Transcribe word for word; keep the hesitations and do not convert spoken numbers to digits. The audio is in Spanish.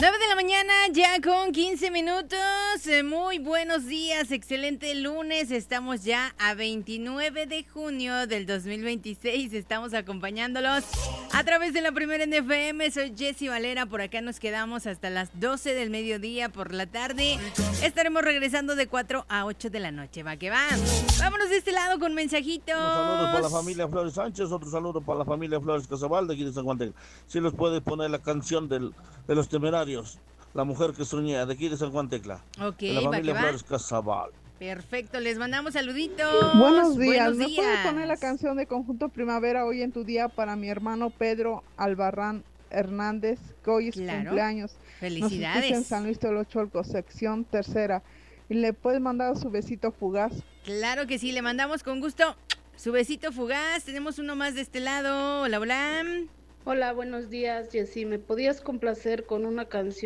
nueve de la mañana, ya con quince minutos. Eh, Muy buenos días, excelente lunes. Estamos ya a veintinueve de junio del dos mil veintiséis. Estamos acompañándolos a través de la primera en F M. Soy Jessy Valera. Por acá nos quedamos hasta las doce del mediodía por la tarde. Estaremos regresando de cuatro a ocho de la noche. Va que va. Vámonos de este lado con mensajitos. Un saludo para la familia Flores Sánchez, otro saludo para la familia Flores Casabal de aquí de San Juan Tecla. Si les puede poner la canción del, de los Temerarios, La Mujer que Soñé, de aquí de San Juan Tecla. Ok, de la va familia que va. Flores Casabal. Perfecto, les mandamos saluditos. Buenos días, Buenos ¿me días. puedes poner la canción de Conjunto Primavera hoy en tu día para mi hermano Pedro Albarrán Hernández, que hoy es Claro. cumpleaños? Felicidades. Nos escucha en San Luis Tolocholco, sección tercera. Y le puedes mandar su besito fugaz. Claro que sí, le mandamos con gusto su besito fugaz. Tenemos uno más de este lado. Hola, hola. Hola, buenos días, Jessy. ¿Me podías complacer con una canción